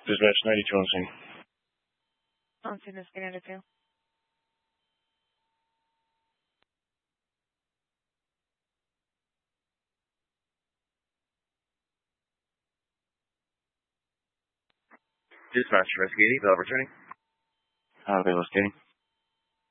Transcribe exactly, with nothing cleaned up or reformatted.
Dispatch ninety-two on scene. On scene, this ninety-two. Dispatch investigating, Bell returning. Uh, Bell investigating.